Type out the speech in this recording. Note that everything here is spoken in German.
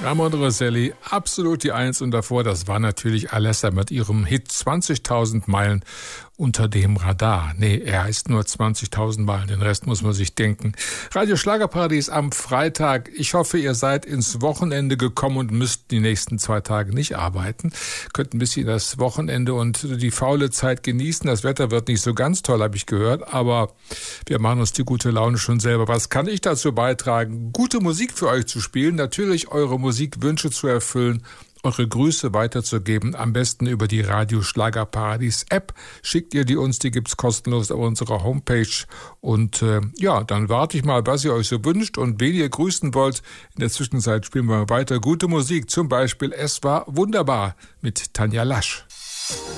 Ramon Roselli, absolut die Eins, und davor, das war natürlich Alessa mit ihrem Hit 20.000 Meilen unter dem Radar. Nee, er heißt nur 20.000 Meilen, den Rest muss man sich denken. Radio Schlagerparadies am Freitag. Ich hoffe, ihr seid ins Wochenende gekommen und müsst die nächsten 2 Tage nicht arbeiten. Könnt ein bisschen das Wochenende und die faule Zeit genießen. Das Wetter wird nicht so ganz toll, habe ich gehört, aber wir machen uns die gute Laune schon selber. Was kann ich dazu beitragen? Gute Musik für euch zu spielen, natürlich eure Musikwünsche zu erfüllen, eure Grüße weiterzugeben, am besten über die Radio Schlagerparadies App. Schickt ihr die uns, die gibt's kostenlos auf unserer Homepage. Und dann warte ich mal, was ihr euch so wünscht und wen ihr grüßen wollt. In der Zwischenzeit spielen wir weiter gute Musik, zum Beispiel Es war wunderbar mit Tanja Lasch.